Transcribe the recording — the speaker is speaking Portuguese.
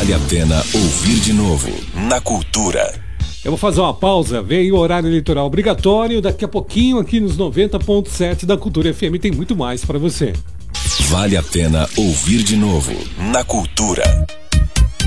Vale a pena ouvir de novo na Cultura. Eu vou fazer uma pausa, vem o horário eleitoral obrigatório, daqui a pouquinho aqui nos 90.7 da Cultura FM tem muito mais para você. Vale a pena ouvir de novo na Cultura.